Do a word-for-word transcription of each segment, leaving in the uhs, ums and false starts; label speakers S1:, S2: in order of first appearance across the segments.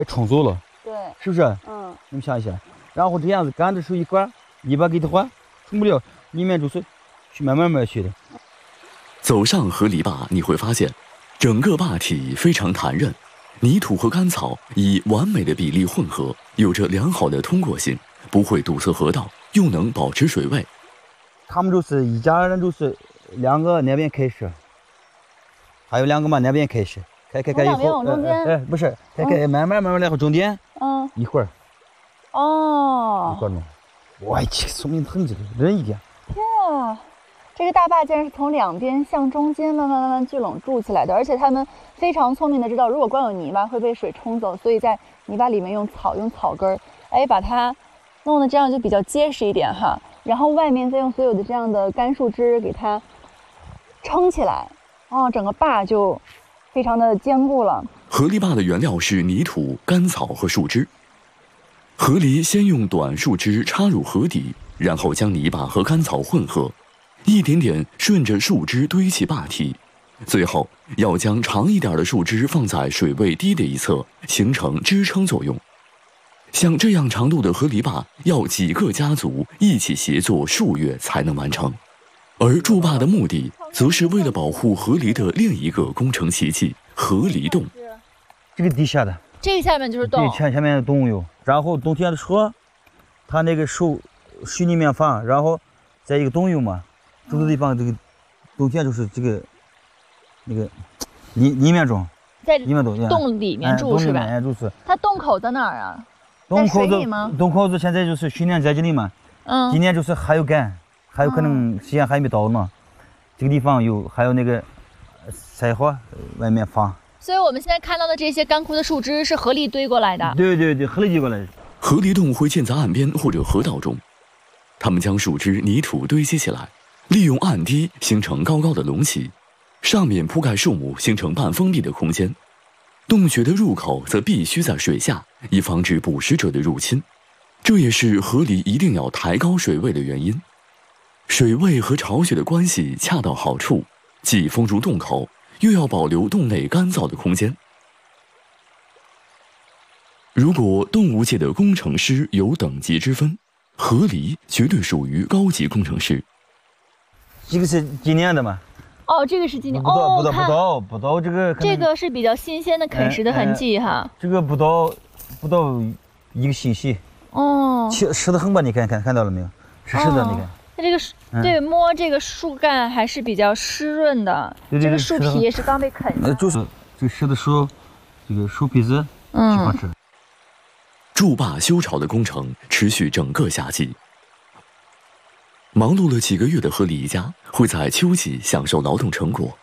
S1: 冲走了，
S2: 对，
S1: 是不是？
S2: 嗯，
S1: 你们想一想，然后这样子干的时候一刮，一把给它换，冲不了，里面就是去慢慢慢去的。
S3: 走上河堤坝，你会发现，整个坝体非常弹韧，泥土和干草以完美的比例混合，有着良好的通过性，不会堵塞河道，又能保持水位。
S1: 他们就是一家人，就是两个那边开始，还有两个嘛那边开始，开开开以后，
S2: 中间，
S1: 哎，不是，开开慢慢慢慢来后中间，
S2: 嗯，
S1: 一会儿，
S2: 哦，
S1: 一会儿弄，我去，聪明很这个人一点。
S2: 天啊！这个大坝竟然是从两边向中间慢慢慢慢聚拢筑起来的，而且他们非常聪明的知道，如果光有泥巴会被水冲走，所以在泥巴里面用草用草根儿，哎，把它弄得这样就比较结实一点哈。然后外面再用所有的这样的干树枝给它撑起来，哦，整个坝就非常的坚固了。
S3: 河堤坝的原料是泥土、干草和树枝。河狸先用短树枝插入河底，然后将泥巴和干草混合。一点点顺着树枝堆起坝体，最后要将长一点的树枝放在水位低的一侧，形成支撑作用。像这样长度的河堤坝，要几个家族一起协作数月才能完成。而筑坝的目的，则是为了保护河狸的另一个工程奇迹——河狸洞。
S1: 这个底下的，
S2: 这个下面就是洞，
S1: 对，前下面的洞有，然后冬天的时候，它那个树水里面放，然后在一个洞有嘛。住的地方，这个冬天就是这个那个里里面种，
S2: 在
S1: 里面种
S2: 洞里面住是吧？
S1: 哎，住是。
S2: 它洞口在哪儿啊？
S1: 洞口子
S2: 吗？
S1: 洞口子现在就是训练在这里嘛。嗯。今年就是还有干，还有可能时间还没到呢。这个地方有还有那个柴火外面放。
S2: 所以我们现在看到的这些干枯的树枝是河狸堆过来的。
S1: 对对对，河狸堆过来的。
S3: 河狸洞会建在岸边或者河道中，他们将树枝、泥土堆积起来。利用岸堤形成高高的隆起，上面铺盖树木，形成半封闭的空间。洞穴的入口则必须在水下，以防止捕食者的入侵。这也是河狸一定要抬高水位的原因。水位和潮水的关系恰到好处，既封住洞口，又要保留洞内干燥的空间。如果动物界的工程师有等级之分，河狸绝对属于高级工程师。
S1: 这个是今年的嘛？
S2: 哦，这个是今年，
S1: 不到
S2: 哦，
S1: 不到不到不到这个。
S2: 这个是比较新鲜的啃食的痕迹哈。
S1: 这个不到不到一个星期。
S2: 哦。
S1: 湿湿的很吧？你看看看到了没有？湿湿的，你看。
S2: 它这个对摸这个树干还是比较湿润的。这个树皮也是刚被啃的。
S1: 就是这个湿的树，这个树皮子，嗯，好吃。
S3: 筑坝修巢的工程持续整个夏季。忙碌了几个月的河狸一家会在秋季享受劳动成果，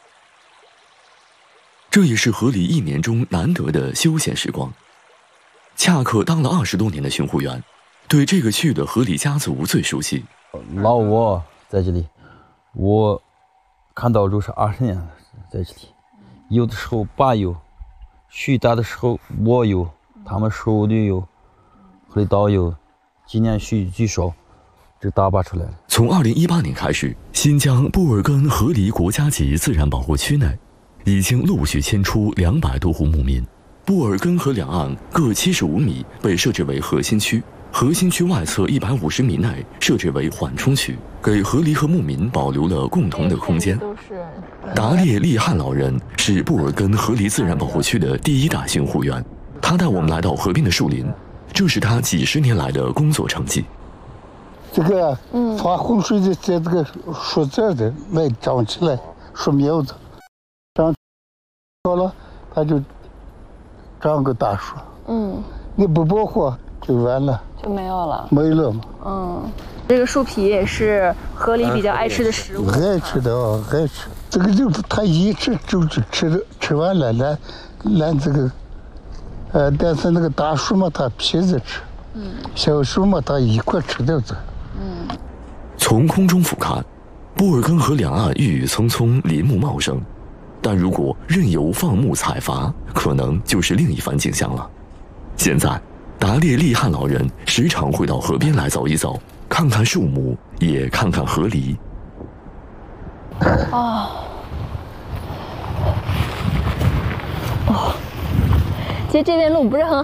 S3: 这也是河狸一年中难得的休闲时光。恰克当了二十多年的巡护员，对这个区域的河狸家族最熟悉。
S1: 老我在这里，我看到就是二十年了，在这里。有的时候爸有，许大的时候我有，他们手里有，河狸岛有，今年许据说。这大坝出来了。
S3: 从二零一八年开始，新疆布尔根河狸国家级自然保护区内，已经陆续迁出两百多户牧民。布尔根河两岸各七十五米被设置为核心区，核心区外侧一百五十米内设置为缓冲区，给河狸和牧民保留了共同的空间。达列利汉老人是布尔根河狸自然保护区的第一大巡护员，他带我们来到河边的树林，这是他几十年来的工作成绩。
S4: 这个发洪水的在这个树枝的来长起来，树苗子长好了，它就长个大树。嗯，你不保护就完了，
S2: 就没有了，
S4: 没了嘛。
S2: 嗯，这个树皮也是河狸比较爱吃的食物。
S4: 爱吃的啊，爱吃。这个就它一吃就就吃的吃完了，连连这个，呃，但是那个大树嘛，它皮子吃。嗯，小树嘛，它一块吃掉这。
S3: 嗯，从空中俯瞰，布尔根河两岸郁郁葱葱，林木茂盛。但如果任由放牧采伐，可能就是另一番景象了。现在，达列利汉老人时常会到河边来走一走，看看树木，也看看河狸。
S2: 哦，哦， 其实这边路不是很